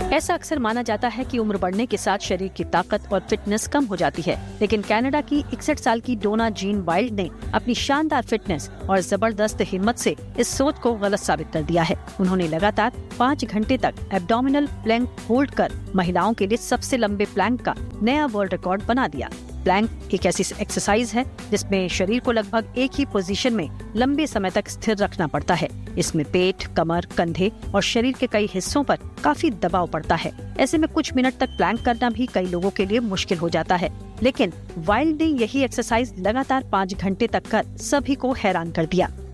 ऐसा अक्सर माना जाता है कि उम्र बढ़ने के साथ शरीर की ताकत और फिटनेस कम हो जाती है, लेकिन कनाडा की 61 साल की डोना जीन वाइल्ड ने अपनी शानदार फिटनेस और जबरदस्त हिम्मत से इस सोच को गलत साबित कर दिया है। उन्होंने लगातार 5 घंटे तक एब्डोमिनल प्लैंक होल्ड कर महिलाओं के लिए सबसे लंबे प्लैंक का नया वर्ल्ड रिकॉर्ड बना दिया। प्लैंक एक ऐसी एक्सरसाइज है जिसमें शरीर को लगभग एक ही पोजीशन में लंबे समय तक स्थिर रखना पड़ता है। इसमें पेट, कमर, कंधे और शरीर के कई हिस्सों पर काफी दबाव पड़ता है। ऐसे में कुछ मिनट तक प्लैंक करना भी कई लोगों के लिए मुश्किल हो जाता है, लेकिन वाइल्ड ने यही एक्सरसाइज लगातार 5 घंटे तक कर सभी को हैरान कर दिया।